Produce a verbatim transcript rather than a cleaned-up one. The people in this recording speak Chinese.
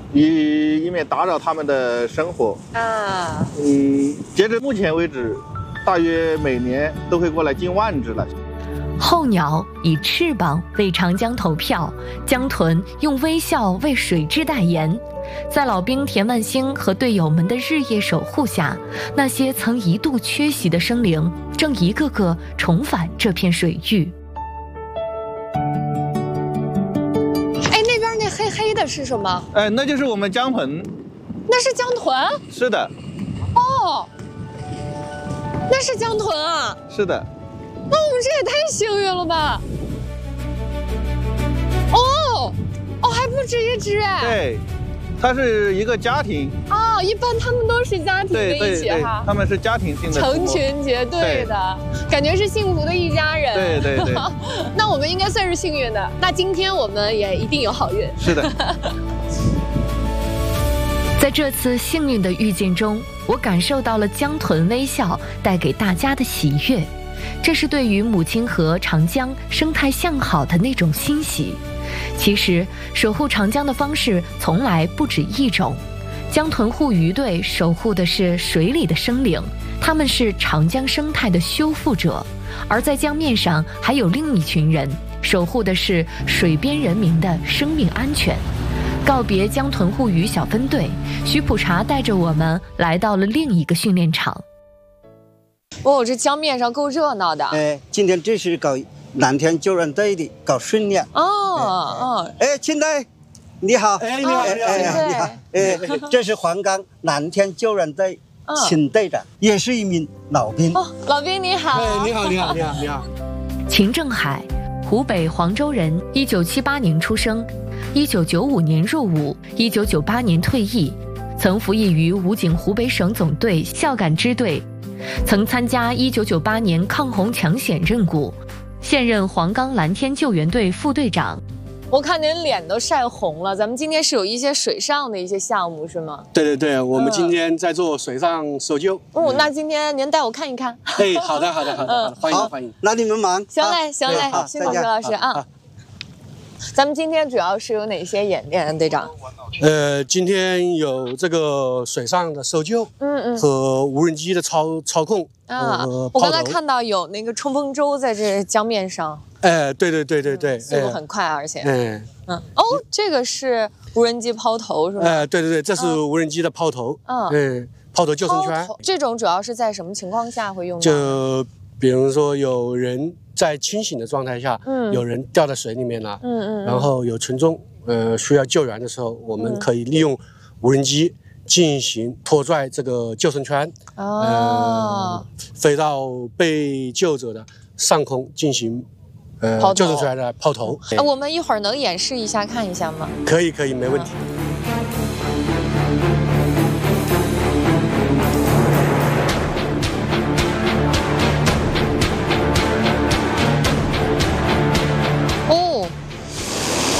以以免打扰他们的生活啊。 嗯，截至目前为止，大约每年都会过来近万只了。 候鸟以翅膀为长江投票，江豚用微笑为水质代言。在老兵田万兴和队友们的日夜守护下，那些曾一度缺席的生灵，正一个个重返这片水域。 哎，那边那黑黑的是什么？ 哎，那就是我们江豚。 那是江豚？ 是的。 哦，那是江豚啊？ 是的。 那我们这也太幸运了吧！哦，哦，还不止一只哎。 对。它是一个家庭哦，一般他们都是家庭的一起哈， 他们是家庭性的成群结队的，感觉是幸福的一家人。 对对对， 那我们应该算是幸运的。那今天我们也一定有好运。 是的。 在这次幸运的遇见中，我感受到了江豚微笑带给大家的喜悦，这是对于母亲河长江生态向好的那种欣喜。其实，守护长江的方式从来不止一种。江豚护渔队守护的是水里的生灵，他们是长江生态的修复者；而在江面上，还有另一群人，守护的是水边人民的生命安全。告别江豚护渔小分队，徐普查带着我们来到了另一个训练场。 哦，这江面上够热闹的。 哎，今天这是搞蓝天救援队的搞训练。 哦哦， 哎，亲队，你好。 哎，你好，你好， 你好，你好。哎，这是黄冈蓝天救援队秦队长，也是一名老兵。 哦，老兵你好。 哎，你好，你好，你好，你好。 秦正海，湖北黄州人，一九七八年出生，一九九五年入伍，一九九八年退役，曾服役于武警湖北省总队孝感支队，曾参加一九九八年抗洪抢险任务。现任黄冈蓝天救援队副队长。 我看您脸都晒红了，咱们今天是有一些水上的一些项目是吗？ 对对对，我们今天在做水上搜救。 哦、嗯，那今天您带我看一看。 哎，好的好的好的，嗯、欢迎欢迎， 那你们忙。 行嘞行嘞，辛苦徐老师啊。咱们今天主要是有哪些演练，队长？ 呃，今天有这个水上的搜救，嗯嗯，和无人机的操操控啊。我刚才看到有那个冲锋舟在这江面上。 哎，对对对对对， 嗯、速度很快，而且， 嗯嗯，哦，这个是无人机抛投是吧？ 哎，对对对，这是无人机的抛投，嗯嗯，抛投救生圈。 这种主要是在什么情况下会用到？ 就比如说有人在清醒的状态下，嗯，有人掉在水里面了，嗯嗯，然后有群众呃需要救援的时候，我们可以利用无人机进行拖拽这个救生圈，哦，呃，飞到被救者的上空进行。呃，救生圈的抛投， 我们一会儿能演示一下看一下吗？ 可以，可以，没问题。 嗯